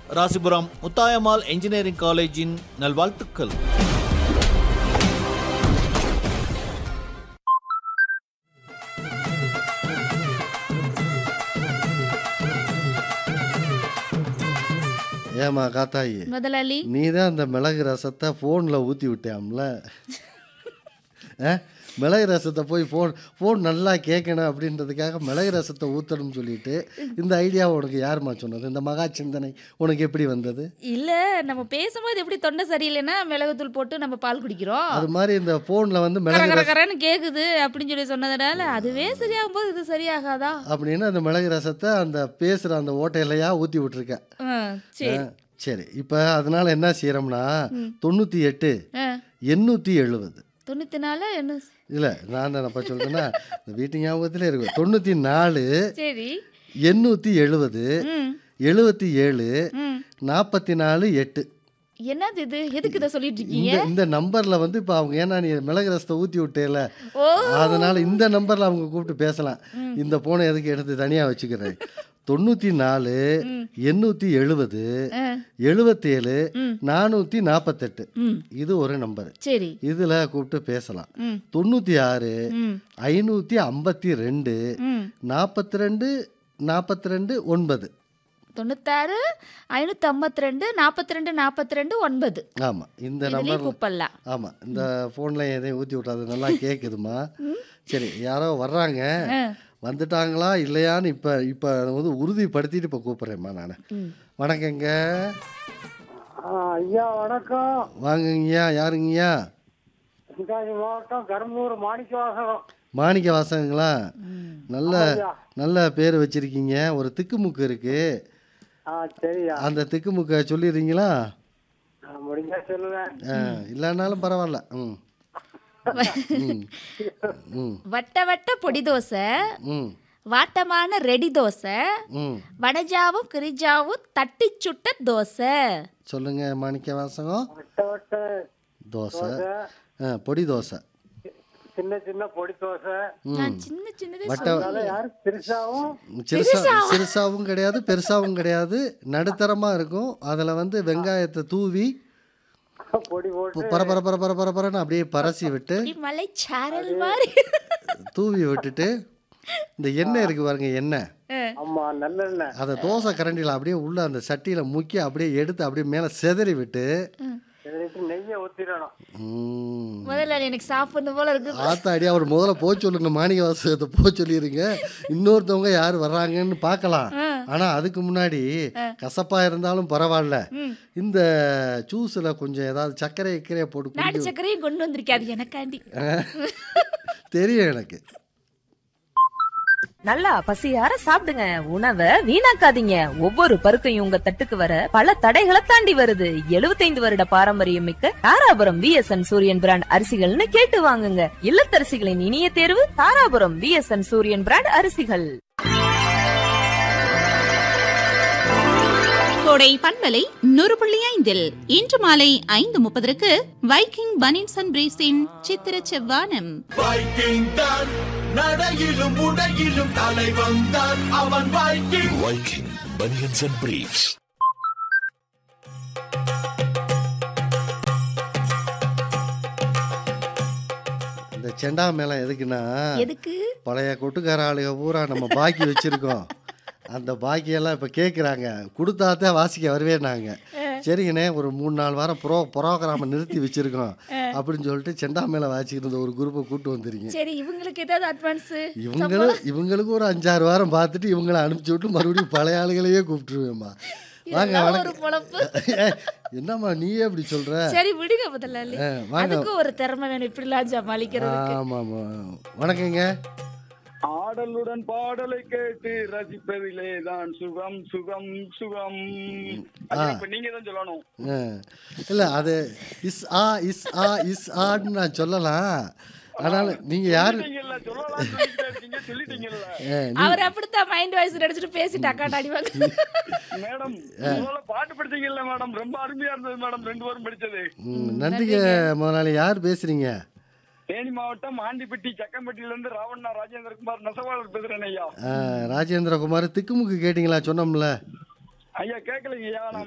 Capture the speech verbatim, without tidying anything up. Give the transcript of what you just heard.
Rasipuram Muthayammal engineering காலேஜின் நல்வாழ்த்துக்கள். ஏமா காத்தாயி, முதலாளி நீ தான் அந்த மிளகு ரசத்தை ஃபோனில் ஊற்றி விட்டியாம்ல. மிளகு ரசத்தை போய் ஃபோன் ஃபோன் நல்லா கேட்கணும் அப்படின்றதுக்காக மிளகு ரசத்தை ஊற்றணும்னு சொல்லிட்டு இந்த ஐடியாவை உனக்கு யாருமா சொன்னது? இந்த மகா சிந்தனை உனக்கு எப்படி வந்தது? இல்ல நம்ம பேசும்போது எப்படி தொண்டை சரியில்லைன்னா மிளகுத்தூள் போட்டு நம்ம பால் குடிக்கிறோம். அது மாதிரி இந்த ஃபோனில் வந்து கர மிளகு கர ரசம் கரன்னு கேக்குது அப்படின்னு சொல்லி சொன்னதுனால அதுவே சரியாகும் போது இது சரியாகாதா அப்படின்னு அந்த மிளகு ரசத்தை அந்த பேசுகிற அந்த ஓட்டையிலையா ஊற்றி விட்டுருக்கேன். ஆ, சரி சரி, இப்போ அதனால என்ன செய்யறோம்னா தொண்ணூற்றி எட்டு ஆ, எண்ணூற்றி எழுபது தொண்ணூத்தி நாலு என்ன இல்லை நான் தான் அப்போ சொல்கிறேன்னா இந்த வீட்டு ஞாபகத்திலே இருக்கும். தொண்ணூற்றி நாலு சரி எண்ணூற்றி எழுபது ம் எழுபத்தி ஏழு ம் நாற்பத்தி நாலு எட்டு. என்னது இது? எதுக்கு இதை சொல்லிட்டு இருக்கீங்க? இந்த இந்த நம்பரில் வந்து இப்போ அவங்க ஏன்னா நீ மிளகு ரசத்தை ஊற்றி விட்டேல, ஓ அதனால இந்த நம்பரில் அவங்க கூப்பிட்டு பேசலாம். இந்த ஃபோனை எதுக்கு எடுத்து தனியாக வச்சுக்கிறேன். தொண்ணூற்றி நாலு எண்ணூற்றி எழுபது ஆ, எழுபத்தேழு ம். நானூற்றி நாற்பத்தெட்டு ம் இது ஒரு நம்பரு. சரி இதில் கூப்பிட்டு பேசலாம். ம் தொண்ணூற்றி ஆறு ம் ஐநூற்றி ஐம்பத்தி ரெண்டு ம் நாற்பத்தி ரெண்டு நாற்பத்தி ரெண்டு ஒன்பது. தொண்ணூத்தாறு ஐநூத்தி ஐம்பத்தி ரெண்டு நாற்பத்தி ரெண்டு நாற்பத்தி ரெண்டு ஒன்பது. ஆமாம், இந்த இதுலயே நம்பர் கூப்பிடலாம். ஆமாம். இந்த ஃபோனில் எதையும் ஊற்றி விட்டாது நல்லா கேட்குதுமா. சரி, யாரோ வர்றாங்க, ஆ, வந்துட்டாங்களா இல்லையான்னு இப்போ இப்போ வந்து உறுதிப்படுத்திட்டு இப்போ கூப்பிட்றேம்மா நான். ம். வணக்கங்க. ஆ, ஐயா வணக்கம். வாங்குங்கய்யா. யாருங்கய்யா? தென்காசி மாவட்டம் கரும்பூர் மாணிக்கவாசகம். மாணிக்க வாசகங்களா? நல்ல ஐயா. நல்ல பேர் வச்சுருக்கீங்க. ஒரு திக்குமுக்கு இருக்குது, ஆ சரியா, அந்த திக்குமுக்கை சொல்லிடுறீங்களா? நான் முடிஞ்சா சொல்லுவேன். ஆ, இல்லைன்னாலும் பரவாயில்ல. ம் ம் ம் வட்ட வட்ட பொடி தோசை, ம் வாட்டமான ரெடி தோசை, ம் வடஜாவும் கிரிஜாவும் தட்டி சுட்ட தோசை. சொல்லுங்க மாணிக்க வாசகம். வட்ட வட்ட தோசை, தோசை, ஆ, பொடி தோசை. சின்ன சின்ன பொடி தோசை. நான் சின்ன சின்னதே வட்ட அதனால யாரு பெருசாவும் சிறுசா சிறுசாவும் கிடையாது பெருசாவும் கிடையாது, நடுத்தரமாக இருக்கும். அதில் வந்து வெங்காயத்தை தூவி பொடி போட்டு பர பர பர பர பர பரன்னு அப்படியே பரசி விட்டு அப்படி மலை சாரல் மாதிரி. தூவி விட்டுட்டு இந்த எண்ணெய் இருக்குது பாருங்க, எண்ணெய், ஆமா நல்லெண்ணெய். அதை தோசை கரண்டியில் அப்படியே உள்ள அந்த சட்டியில் முக்கி அப்படியே எடுத்து அப்படியே மேலே செதறி விட்டு இதுக்கு நெய்யை ஊத்திடணும். ம், முதல்ல எனக்கு சாப்பிடணும் போல இருக்கு. ஆத்தாடி அவர் முதல்ல போக சொல்லுங்க, மாணிக்க வாசகத்தை போக சொல்லிடுங்க. இன்னொருத்தவங்க யார் வர்றாங்கன்னு பார்க்கலாம். ஆனால் அதுக்கு முன்னாடி கசப்பாக இருந்தாலும் பரவாயில்ல, இந்த ஜூஸில் கொஞ்சம் ஏதாவது சர்க்கரை இக்கரையை போட்டு நாட்டு குடி. சக்கரையும் கொண்டு வந்திருக்காது எனக்காண்டி. தெரியும் எனக்கு. நல்லா பசியார சாப்பிடுங்க, உணவை வீணாக்காதீங்க. ஒவ்வொரு பருக்கையும் உங்க தட்டுக்கு வர பல தடைகளை தாண்டி வருது. எழுபத்தைந்து வருட பாரம்பரியம் மிக்க தாராபுரம் விஎஸ்என் சூரியன் பிராண்ட் அரிசிகள்னு கேட்டு வாங்குங்க. இல்லத்தரசிகளின் இனிய தேர்வு தாராபுரம் விஎஸ்என் சூரியன் பிராண்ட் அரிசிகள். கோடை பண்பலை நூறு புள்ளி ஐந்தில் இன்று மாலை ஐந்து முப்பதற்கு வைக்கிங் பனின்ஸ் அண்ட் பிரீஸின் சித்திர செவ்வானம். வைக்கிங் தான் நடையிலும் உடையிலும் தலைவன் தான் அவன். Viking Viking banians and briefs. இந்த செண்டா மேளம் எதுக்குன்னா, எதுக்கு? பழைய கொட்டுக்கார ஆளுக பூரா நம்ம பாக்கி வச்சுருக்கோம். அந்த பாக்கியெல்லாம் இப்போ கேட்குறாங்க, கொடுத்தாத்தான் வாசிக்க வருவேன்னாங்க. சரிங்கண்ணே, ஒரு மூணு நாலு வாரம் ப்ரோ ப்ரோக்ராமை நிறுத்தி வச்சுருக்கோம் அப்படின்னு சொல்லிட்டு செண்டா மேலே வாசிக்கிட்டு இருந்த ஒரு குரூப்பை கூப்பிட்டு வந்துருங்க. சரி, இவங்களுக்கு ஏதாவது அட்வான்ஸ்? இவங்களும் இவங்களுக்கு ஒரு அஞ்சாறு வாரம் பார்த்துட்டு இவங்களை அனுப்பிச்சி விட்டு மறுபடியும் பழைய ஆளுகளையே கூப்பிட்டுருவேம்மா. வாங்க. ஒரு வணக்கம். பொழப்பு. என்னம்மா நீயே அப்படி சொல்கிற? சரி விடுங்க முதலாளி, வாங்க. அதுக்கு ஒரு திறமை வேணும் இப்படிலாம் சமாளிக்கிறதுக்கு. ஆமாம் ஆமாம். வணக்கங்க. ஆடலுடன் பாடலை கேட்டு ரசிப்பதிலே தான் சுகம் சுகம் சுகம். அது இப்ப நீங்க தான் சொல்லணும். இல்லை, அது is ah is ah is ஆன்னு நான் சொல்லலாம். அதனால நீங்கள் யாரு சொல்லிட்டீங்கல்ல, சொல்லலாம் சொல்லிட்டே இருக்கீங்க, சொல்லிட்டீங்கல்ல. அவர் அப்படித்தான் மைண்ட் வாய்ஸ் நடிச்சிட்டு பேசிட்டு அக்காட்ட அடிவாங்க. மேடம் முதல்ல பாட்டு படிச்சீங்கல்ல மேடம், ரொம்ப அருமையா இருந்தது மேடம், ரெண்டு வாரம் படிச்சது. ம், நன்றிங்க முதலாளி. யார் பேசுறீங்க? தேனி மாவட்டம் ஆண்டிப்பட்டி சக்கம்பட்டியில இருந்து ராவண்ணா ராஜேந்திரகுமார் நெசவாளர் பேசுறேன் ஐயா. ராஜேந்திரகுமார், திக்குமுக்கு கேட்டிங்களா? சொன்னோம்ல ஐயா கேட்கலைங்க ஐயா, நான்